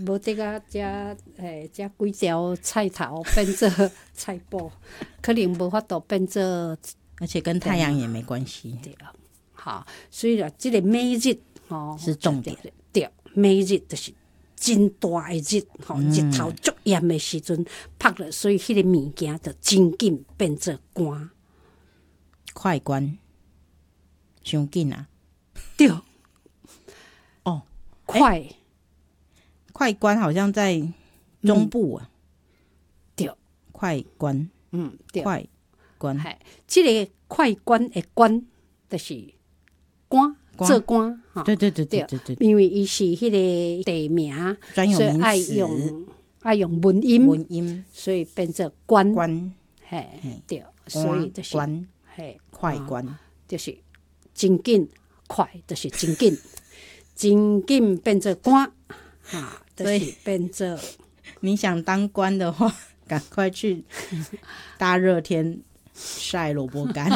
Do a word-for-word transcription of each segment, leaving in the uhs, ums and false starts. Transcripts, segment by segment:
无得啊，遮诶，遮几条菜头变做菜脯，可能无法度变做， 而且跟太阳也没关系。 对啊，好，所以啦，这个每日吼是重点。 对，每日就是真大的日，吼、嗯，日头足炎的时阵拍了，所以迄个物件就真紧变做干。 快关，伤紧啊！ 对， 哦， 快、欸、 快关好像在中部啊。嗯、 对， 快关， 嗯，对， 快关， 系，这个快关的关，就是关。做官， 对对对对对对， 因为伊是迄个地名， 专有名词， 爱用爱用文音， 文音， 所以变做关关， 嘿，对，所以就是关， 嘿， 快关， 就是真紧，快就是真紧，真紧变做官，哈，就是变做。 你想当官的话，赶快去大热天晒萝卜干。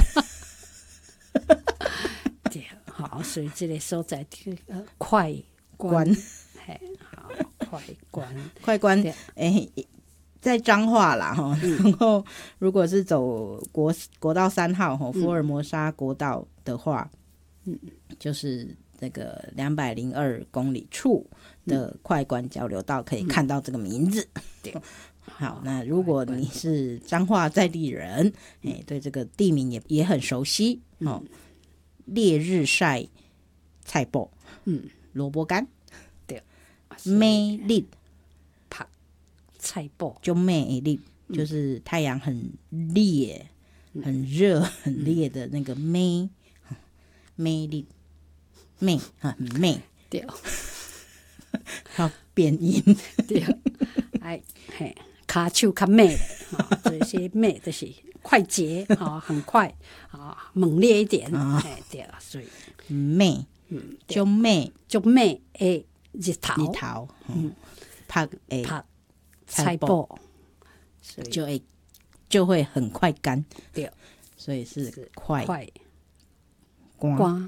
对，好，所以这个所在呃快关，嘿，好，快关， 快关，哎，在彰化啦哈，然后如果是走国国道三号哈，福尔摩沙国道的话，嗯，就是那个两百零二公里处的快关交流道可以看到这个名字。对，好，那如果你是彰化在地人，哎，对这个地名也也很熟悉哦。烈日晒菜脯，嗯，萝卜干， 对， 美丽拍菜脯就美丽，就是太阳很烈、嗯、很热、很烈的那个美，美丽美很美， 对， 要变音， 对，哎嘿，卡手较美的，这些美就是快捷啊，很快啊，猛烈一点，哎，对啊，所以美，嗯，就美， 就美诶，日头， 日头，嗯，拍诶拍菜脯， 就会就会很快干， 对， 所以是快快关，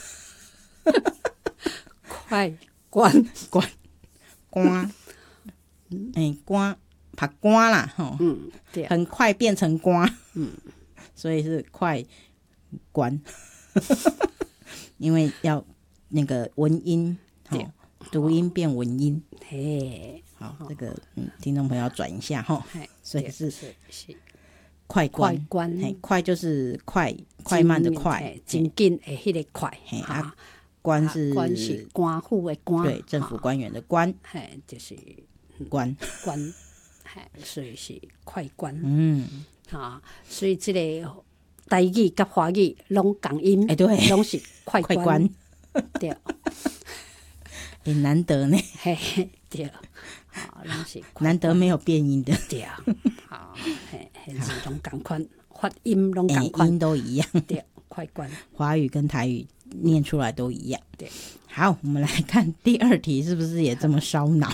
快关关关，哎关。拍瓜啦，吼， 嗯，对， 很快变成瓜， 嗯， 所以是快关，因为要那个文音，对，读音变文音， 嘿， 好，这个嗯，听众朋友要转一下哈，所以是是是快关， 快关， 嘿，快就是快快慢的快， 真紧的迄个快， 嘿啊，官是官是官府的官， 对，政府官员的官， 嘿，就是官官。所以是快关， 嗯， 啊，所以这个台语跟华语拢共音， 哎、欸，对， 拢是快关， 快关对， 很难得呢， 嘿嘿，对，啊，拢是难得没有变音的， 对，好，嘿，字拢共款，发音拢共款， 音都一样， 对，快关， 华语跟台语念出来都一样， 对， 好，我们来看第二题，是不是也这么烧脑？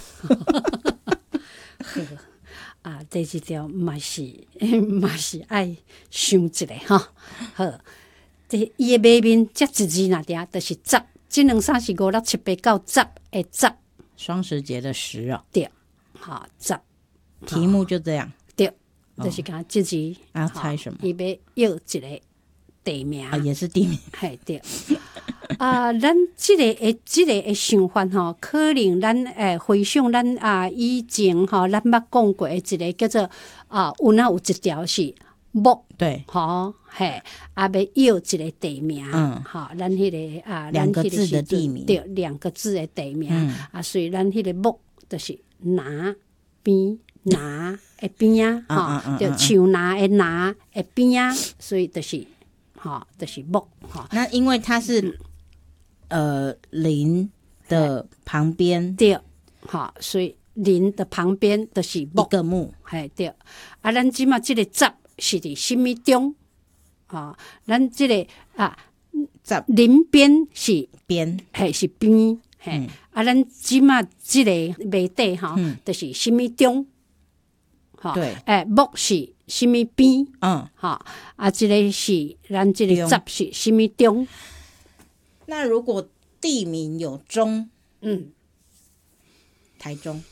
啊，第一条嘛是嘛是爱想一下哈。好，这伊的码面这一字那点就是十，这两三四五六七八九十的十。 双十节的十哦。 对，好十。 题目就这样。 对，就是讲这字。 要猜什么？ 伊要要一个地名。 啊，也是地名。 嘿，对。啊，咱即、這個誒，即、這個誒想法吼，可能咱誒回想咱啊以前吼，咱捌講過誒一個叫做啊，有哪有一條是木， 對， 吼嘿，啊要要一個地名， 嗯， 吼，咱迄、那個啊， 兩個字的地名， 對，兩個字的地名， 嗯、 啊，所以咱迄個木就是拿邊拿誒邊啊，吼，就樹拿誒拿誒邊啊，所以就是吼，就是木，吼。 那因為它是。嗯呃，林的旁邊對，好，所以林的旁邊就是木一個木， 係對。啊，咱即嘛即個十是伫什麼中？啊，咱即、這個啊， 十林邊是邊， 係是邊，係、嗯、啊，咱即嘛即個碼底哈，嗯、就是什麼中？哈， 對， 誒木是什麼邊？ 嗯， 哈，啊，即、這個是咱即個十是什麼中？ 那如果地名有中， 嗯， 台中